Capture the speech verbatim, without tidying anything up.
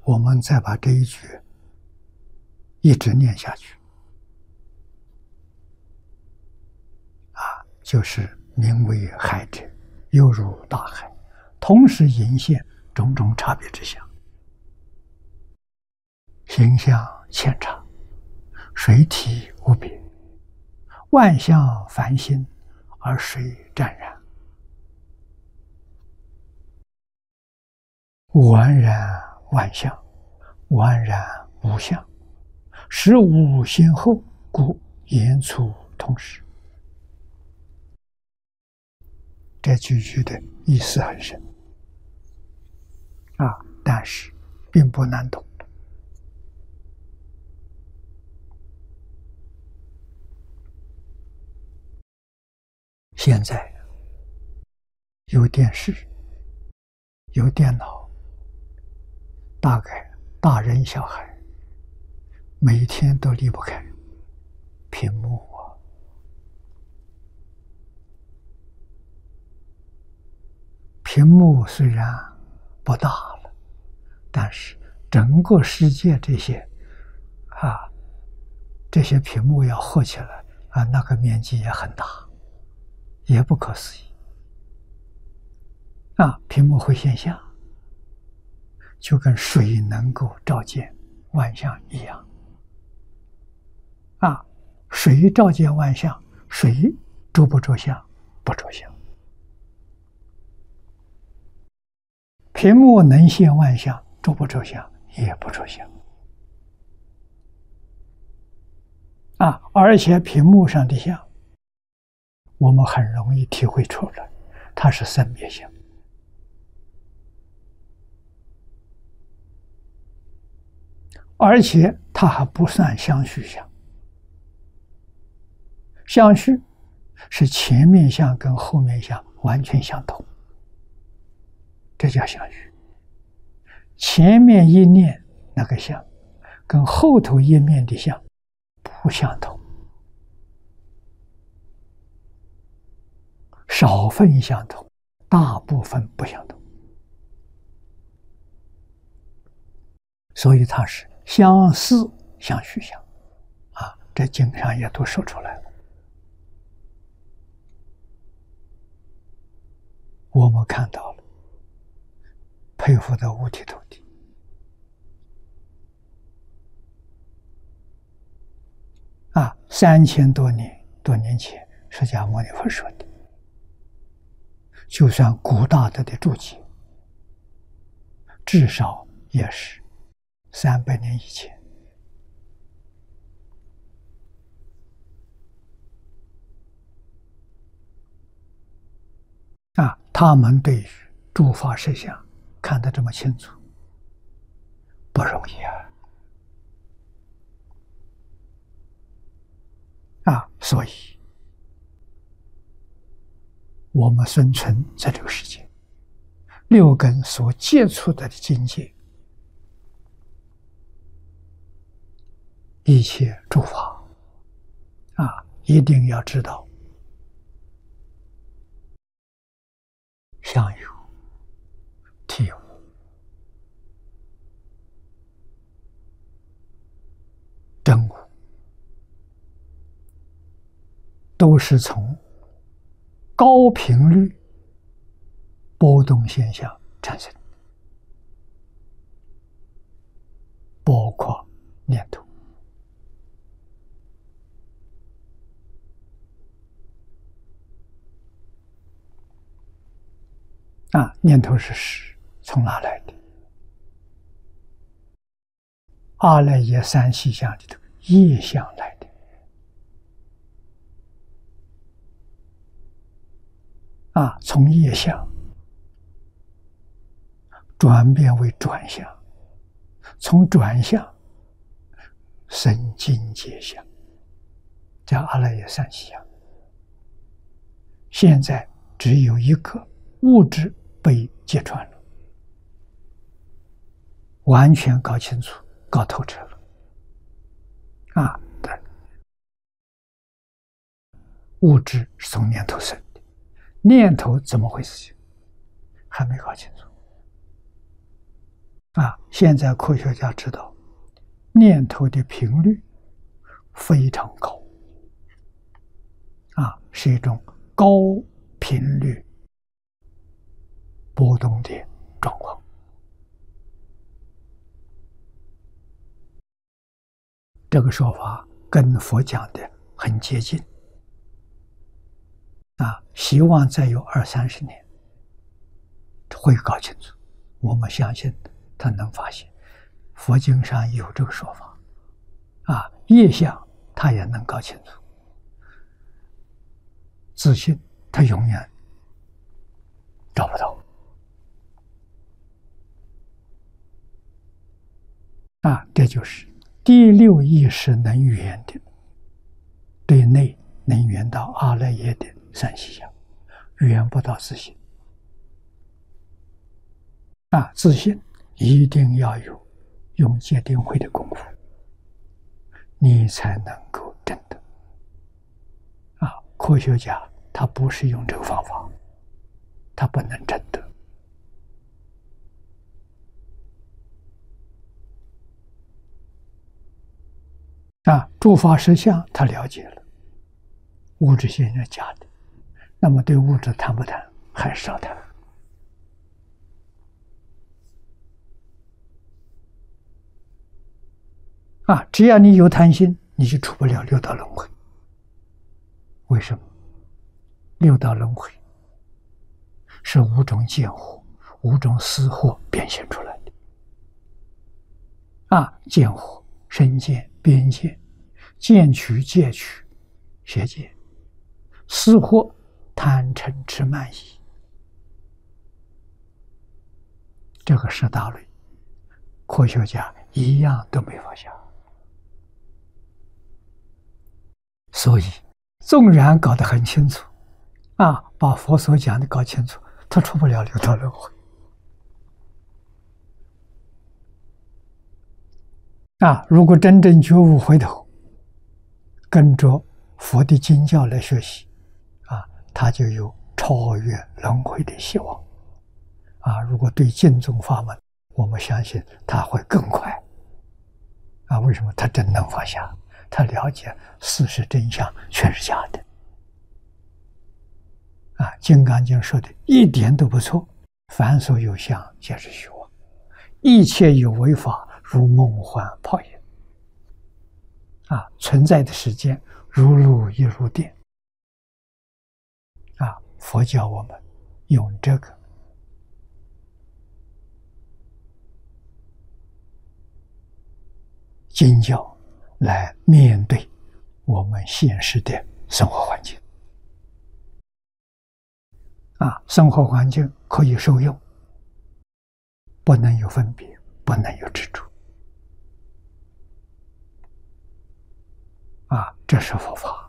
我们再把这一句一直念下去，啊，就是名为海者，犹如大海，同时隐现种种差别之相，形象千差，水体无别，万象繁新，而水湛然。完然万象，完然无相，实无先后，故言出同时。这句句的意思很深啊，但是并不难懂。现在有电视，有电脑，大概大人小孩每天都离不开屏幕啊。屏幕虽然不大了，但是整个世界这些啊，这些屏幕要合起来啊，那个面积也很大，也不可思议啊！屏幕会现象，就跟水能够照见万象一样啊！水照见万象，水着不着相？不着相。屏幕能现万象，着不着相？也不着相啊！而且屏幕上的相，我们很容易体会出来，它是生灭相。而且它还不算相续相，相续是前面相跟后面相完全相同，这叫相续。前面一念那个相跟后头一念的相不相同，少分相同，大部分不相同，所以它是相似相续相啊，这经上也都说出来了。我们看到了，佩服的五体投地啊！三千多年多年前，释迦牟尼佛说的，就算古大德的注解，至少也是三百年以前啊！他们对于诸法实相看得这么清楚，不容易啊！啊，所以我们生存在这个世界，六根所接触的境界，一切诸法啊，一定要知道相有体无，真无，都是从高频率波动现象产生，包括念头啊，念头是识，从哪来的？阿赖耶三细相里头业相来的啊，从业相转变为转相，从转相生境界相，叫阿赖耶三细相。现在只有一个物质被揭穿了，完全搞清楚、搞透彻了啊！对，物质是从念头生的，念头怎么回事情还没搞清楚啊，现在科学家知道，念头的频率非常高，啊，是一种高频率波动的状况。这个说法跟佛讲的很接近，啊，希望再有二三十年会搞清楚。我们相信他能发现，佛经上有这个说法，啊，业相他也能搞清楚，自信他永远找不到。啊，这就是第六意识能缘的，对内能缘到阿赖耶的三细相，缘不到自信。啊，自信一定要有用戒定慧的功夫，你才能够证得。啊，科学家他不是用这个方法，他不能证得。啊，诸法实相他了解了，物质现象假的，那么对物质谈不谈？还是要谈。啊，只要你有贪心，你就出不了六道轮回。为什么？六道轮回是五种见惑、五种思惑变现出来的。啊，见惑、身见、边见、见取、戒取、邪见；思惑、贪嗔痴慢疑。这个十大类，科学家一样都没法下。所以，纵然搞得很清楚，啊，把佛所讲的搞清楚，他出不了六道轮回。啊，如果真正觉悟回头，跟着佛的经教来学习，啊，他就有超越轮回的希望。啊，如果对净宗法门，我们相信他会更快。啊，为什么？他真能放下，他了解事实真相全是假的。啊，《金刚经》说的一点都不错，凡所有相，皆是虚妄，一切有为法，如梦幻泡影。啊，存在的时间如露亦如电。啊，佛教我们用这个经教来面对我们现实的生活环境。啊，生活环境可以受用，不能有分别，不能有执着。啊，这是佛法。